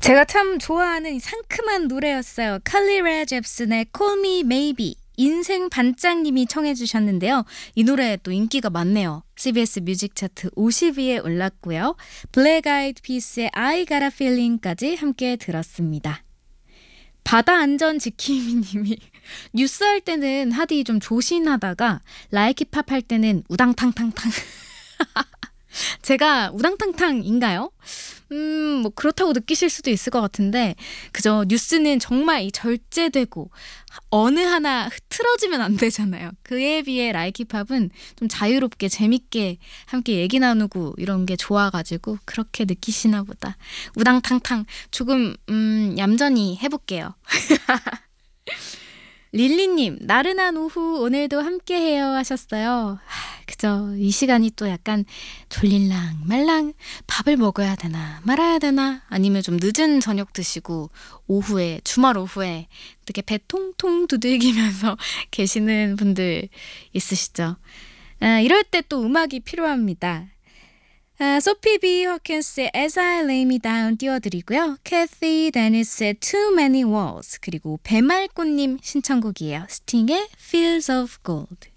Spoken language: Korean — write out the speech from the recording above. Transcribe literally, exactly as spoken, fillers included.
제가 참 좋아하는 상큼한 노래였어요. 칼리 레 잽슨의 Call Me Maybe. 인생 반짝님이 청해 주셨는데요. 이 노래 또 인기가 많네요. 씨비에스 뮤직 차트 오십 위에 올랐고요. 블랙 아이드 피스의 I Got a Feeling까지 함께 들었습니다. 바다 안전 지킴이 님이 뉴스 할 때는 하디 좀 조신하다가 라이키 팝 할 때는 우당탕탕탕. 제가 우당탕탕인가요? 음, 뭐 그렇다고 느끼실 수도 있을 것 같은데 그저 뉴스는 정말 이 절제되고 어느 하나 흐트러지면 안 되잖아요. 그에 비해 라이키팝은 좀 자유롭게 재밌게 함께 얘기 나누고 이런 게 좋아가지고 그렇게 느끼시나 보다. 우당탕탕 조금 음, 얌전히 해볼게요. 릴리님, 나른한 오후 오늘도 함께해요 하셨어요. 하, 그죠. 이 시간이 또 약간 졸릴랑 말랑 밥을 먹어야 되나 말아야 되나 아니면 좀 늦은 저녁 드시고 오후에 주말 오후에 이렇게 배 통통 두들기면서 계시는 분들 있으시죠. 아, 이럴 때 또 음악이 필요합니다. 아, 소피 비 허킨스의 As I Lay Me Down 띄워드리고요. 캐티 데니스의 Too Many Walls 그리고 배말꽃님 신청곡이에요. 스팅의 Fields of Gold.